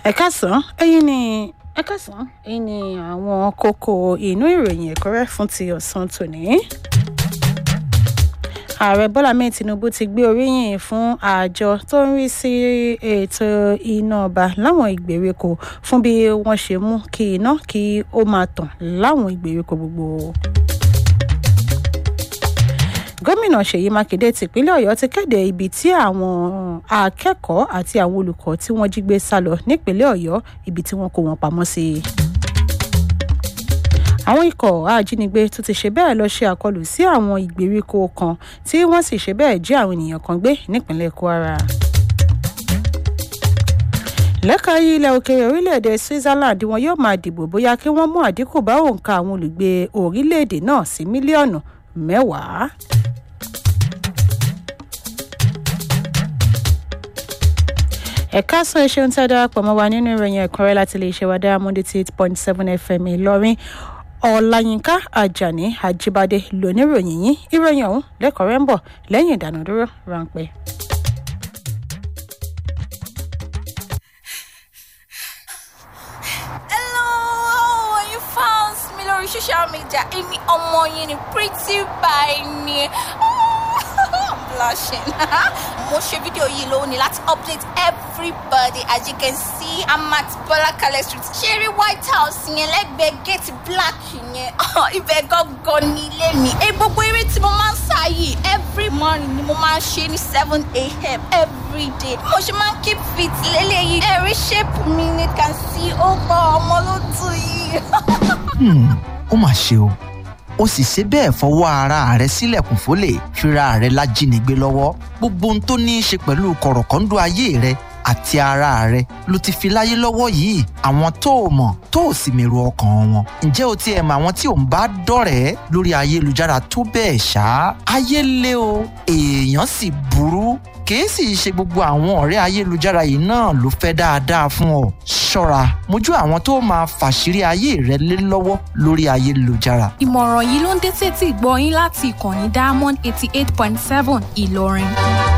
Ẹ̀kásán, èyí ni àwọn kókó inú ìròyìn ẹ̀kúnrẹ́rẹ́ fún ti ọ̀sán tòní. Ààrẹ Bọ́lá Ahmed Tinubu ti gbé oríyìn fún àjọ tó ń rí sí ètò iná ọba láwọn ìgbèríko fún bí wọ́n ṣe mú kí iná kí ó máa tàn láwọn ìgbèríko gbogbo. Gómìnà Ṣèyí Mákindé tìpínlẹ̀ Ọ̀yọ́ ti kéde ibi tí àwọn akẹ́kọ̀ọ́ àti àwọn olùkọ́ tí wọ́n jí gbé sálọ nípínlẹ̀ Ọ̀yọ́ ibi tí wọ́n kó wọn pamọ́ sí. Àwọn ikọ̀ ajínigbé tó ti ṣe bẹ́ẹ̀ lọ ṣe àkọlù sí àwọn ìgbèríko kan tí wọ́n sì ṣe bẹ́ẹ̀ jí àwọn ènìyàn kan gbé nípínlẹ̀ Kwara. Lẹ́ka ilẹ̀ òkèèrè orílẹ̀-èdè Switzerland wọn yóò máa dìbò bóyá kí wọ́n mú àdínkù bá òǹkà àwọn olùgbé orílẹ̀-èdè náà sí mílíọ̀nù 10. Ẹ̀kásán ṣeun tí a darapọ̀ mọ́ wa nínú ìròyìn ẹ̀kúnrẹ́rẹ́ láti lè ṣe wa Diamond 88.7 FM Ìlọrin. Ọláyínká Àjàní Àjíbádé lóníròyìn yín. Ìròyìn ọ̀hún lẹ́kọ̀ọ́rẹ́ ń bọ̀ lẹ́yìn ìdánudúró ráńpẹ́. Social media, èmi ọmọ yín ni pretty by ni. I'm blushing. Mo ṣe fídíò yìí lónìí láti update everybody. As you can see, I'm at Bọ́lákalẹ̀ Street. Ṣeré White House yẹn lẹ́gbẹ̀ẹ́ gate black yẹn. Ibẹ̀ gangan ni ilé mi. Gbogbo eré tí mo máa ń sá yìí every morning ni mo máa ń ṣe ní 7 a.m. every day. Mo ṣe máa ń keep fit lélẹ́yìí. Ẹ̀rí shape mi ni can see ó gbọ́ ọmọ ló tù yìí. Ó mà ṣe o ó sì ṣe bẹ́ẹ̀ fọwọ́ ara rẹ̀ sílẹ̀kùn fólè fira rẹ̀ lájínigbé lọ́wọ́ gbogbo ohun tó ní í ṣe pẹ̀lú kọ̀rọ̀kọ́ńdọ́ ayé rẹ̀ àti ara rẹ̀ ló ti fi láyé lọ́wọ́ yìí àwọn tó o mọ̀ tó o sì mèrò ọkàn wọn ǹjẹ́ o tiẹ̀ mọ̀ àwọn tí ò ń bá dọ̀rẹ́ lórí ayélujára tó bẹ́ẹ̀ ṣá ayé le o èèyàn sì burú kìí sì ṣe gbogbo àwọn ọ̀rẹ́ ayélujára yìí náà ló fẹ́ dáadáa fún ọ ṣọ́ra mójú àwọn tó máa fàṣírí ayé rẹ lé lọ́wọ́ lórí ayélujára. Ìmọ̀ràn yìí ló ń dé sétí gbọ́ yín láti ìkànnì Diamond 88.7 Ìlọrin.